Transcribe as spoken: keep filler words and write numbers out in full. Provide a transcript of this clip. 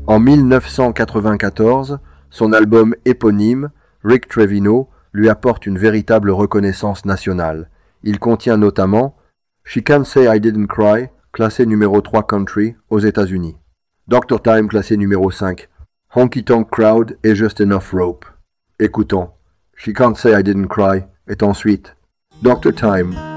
En mille neuf cent quatre-vingt-quatorze, son album éponyme, Rick Trevino, lui apporte une véritable reconnaissance nationale. Il contient notamment She Can't Say I Didn't Cry, classé numéro trois country aux États-Unis. docteur Time, classé numéro cinq. Honky Tonk Crowd et Just Enough Rope. Écoutons. She Can't Say I Didn't Cry est ensuite docteur Time.